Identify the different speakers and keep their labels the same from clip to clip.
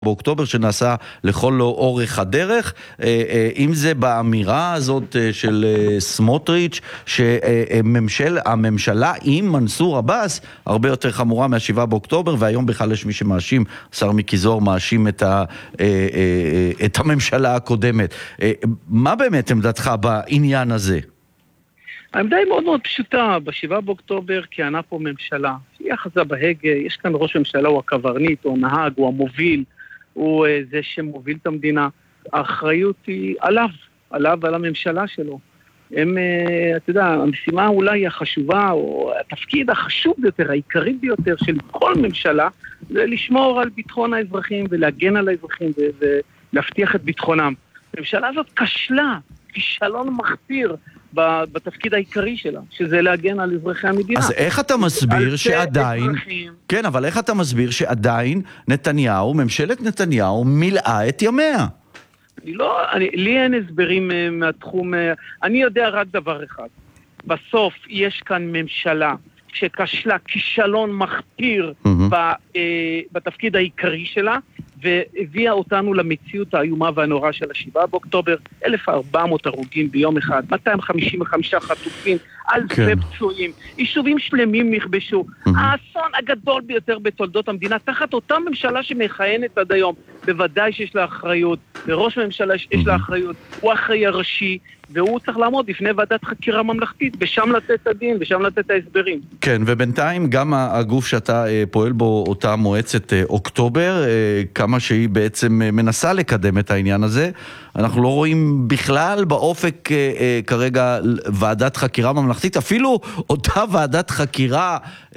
Speaker 1: באוקטובר שנעשה לכל אורך הדרך, אם זה באמירה הזאת של סמוטריץ' שהממשלה עם מנסור עבאס הרבה יותר חמורה מה-7 באוקטובר, והיום בכלל יש מי שמאשים, שר מיקי זוהר מאשים את הממשלה הקודמת. מה באמת עמדתך בעניין הזה?
Speaker 2: העמדה היא מאוד מאוד פשוטה. ב-7 באוקטובר כיהנה פה ממשלה, היא אחזה בהגה, יש כאן ראש ממשלה, הוא הקברניט, הוא הנהג, הוא המוביל, הוא זה שמוביל את המדינה. האחריות היא עליו ועל הממשלה שלו. אתה יודע, המשימה אולי החשובה, או התפקיד החשוב ביותר, העיקרי ביותר של כל ממשלה, זה לשמור על ביטחון האזרחים ולהגן על האזרחים ולהבטיח את ביטחונם. הממשלה הזאת כשלה, כישלון מחפיר בתפקיד העיקרי שלה, שזה להגן על אזרחי המדינה.
Speaker 1: אז איך אתה מסביר שעדיין, כן, אבל איך אתה מסביר שעדיין נתניהו, ממשלת נתניהו, מילאה את ימיה?
Speaker 2: לי אין הסברים מהתחום, אני יודע רק דבר אחד. בסוף יש כאן ממשלה שכשלה כישלון מחפיר בתפקיד העיקרי שלה, והביאה אותנו למציאות האיומה והנורא של 7 באוקטובר, 1,400 הרוגים ביום אחד, 255 חטופים, אלפי פצועים, יישובים שלמים נכבשו, האסון הגדול ביותר בתולדות המדינה, תחת אותה ממשלה שמכהנת עד היום. בוודאי שיש לה אחריות, וראש הממשלה יש לה אחריות, הוא אחראי הראשי, והוא צריך לעמוד לפני ועדת חקירה ממלכתית, ושם לתת את הדין, ושם לתת את ההסברים.
Speaker 1: כן, ובינתיים גם הגוף שאתה פועל בו, אותה מועצת אוקטובר, כמה שהיא בעצם מנסה לקדם את העניין הזה, אנחנו לא רואים בכלל באופק כרגע ועדת חקירה ממלכתית, אפילו אותה ועדת חקירה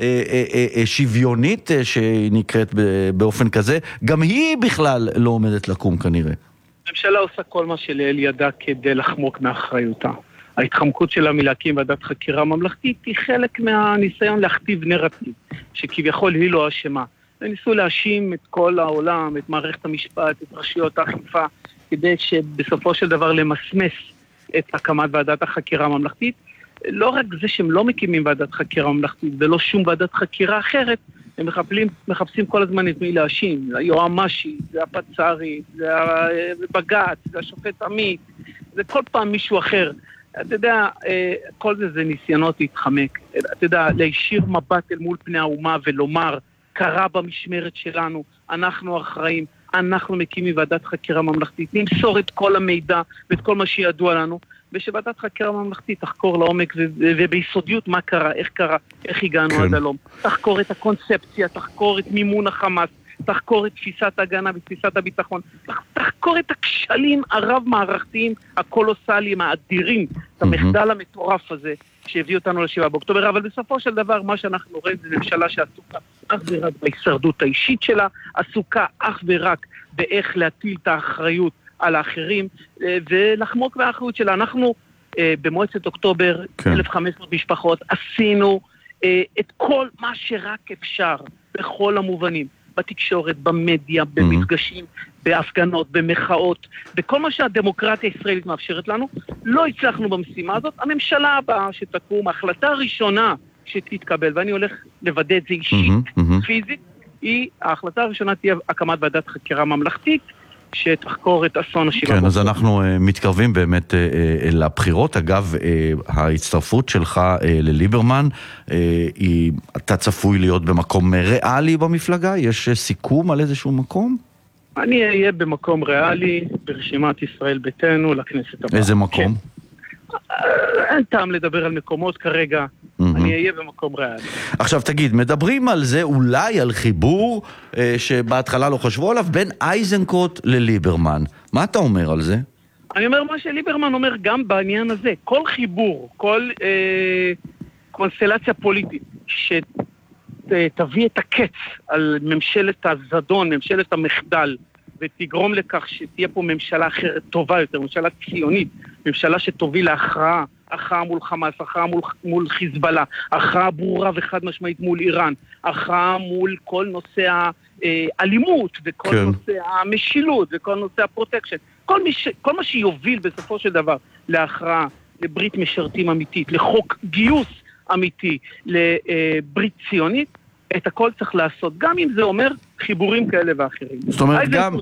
Speaker 1: שוויונית שנקראת באופן כזה, גם היא בכלל לא עומדת לקום כנראה.
Speaker 2: הממשלה עושה כל מה שלאל ידה כדי לחמוק מאחריותה. ההתחמקות שלה מלהקים ועדת חקירה ממלכתית היא חלק מהניסיון להכתיב נרטיב, שכביכול היא לא אשמה. וניסו להאשים את כל העולם, את מערכת המשפט, את רשויות האכיפה, כדי שבסופו של דבר למסמס את הקמת ועדת החקירה הממלכתית. לא רק זה שהם לא מקימים ועדת חקירה ממלכתית, ולא שום ועדת חקירה אחרת, הם מחפשים כל הזמן את מי להאשים. זה היועמ"שי, זה הפצ"רי, זה הבג"ץ, זה השופט עמית, זה כל פעם מישהו אחר. אתה יודע, כל זה ניסיונות להתחמק. אתה יודע, להישיר מבט אל מול פני האומה ולומר, קרה במשמרת שלנו, אנחנו אחראים, אנחנו מקימים ועדת חקירה ממלכתית, נמסור את כל המידע ואת כל מה שידוע לנו, ושוועדת חקירה ממלכתית תחקור לעומק וביסודיות מה קרה, איך הגענו עד הלום. תחקור את הקונספציה, תחקור את מימון החמאס, תחקור את תפיסת ההגנה ותפיסת הביטחון, תחקור את הכשלים הרב-מערכתיים, הקולוסליים, האדירים, את המחדל המטורף הזה שהביא אותנו ל7 באוקטובר, אבל בסופו של דבר מה שאנחנו רואים זה ממשלה שעסוקה אך ורק בהישרדות האישית שלה, עסוקה אך ורק באיך להטיל את האחריות על האחרים, ולחמוק מהאחריות שלה. אנחנו במועצת אוקטובר, 1,500 משפחות, עשינו את כל מה שרק אפשר, בכל המובנים, בתקשורת, במדיה, במפגשים, בהפגנות, במחאות, בכל מה שהדמוקרטיה הישראלית מאפשרת לנו. לא הצלחנו במשימה הזאת. הממשלה הבאה שתקום, ההחלטה הראשונה שתתקבל, ואני הולך לוודא את זה אישית, פיזית, ההחלטה הראשונה תהיה הקמת ועדת חקירה ממלכתית, שתחקור את אסון 7 באוקטובר.
Speaker 1: כן, אז אנחנו מתקרבים באמת לבחירות. אגב, ההצטרפות שלך לליברמן, אתה צפוי להיות במקום ריאלי במפלגה? יש סיכום על איזשהו מקום?
Speaker 2: אני אהיה במקום ריאלי ברשימת ישראל ביתנו לכנסת הבאה.
Speaker 1: איזה מקום?
Speaker 2: אין טעם לדבר על מקומות כרגע. אני אהיה במקום ריאלי.
Speaker 1: עכשיו תגיד, מדברים על זה אולי על חיבור שבהתחלה לא חשבו עליו בין איזנקוט לליברמן. מה אתה אומר על זה?
Speaker 2: אני אומר מה שליברמן אומר גם בעניין הזה. כל חיבור, כל קונסטלציה פוליטית שתביא את הקץ על ממשלת הזדון, ממשלת המחדל, ותגרום לכך שתהיה פה ממשלה אחרת טובה יותר, ממשלה ציונית, ממשלה שתוביל להכרעה, הכרעה מול חמאס, הכרעה מול חיזבאללה, הכרעה ברורה וחד משמעית מול איראן, הכרעה מול כל נושא האלימות וכל נושא המשילות וכל נושא הפרוטקשן. כל מה שיוביל בסופו של דבר להכרעה, לברית משרתים אמיתית, לחוק גיוס אמיתי, לברית ציונית, את הכל צריך לעשות, גם אם זה אומר חיבורים כאלה ואחרים.
Speaker 1: זאת אומרת,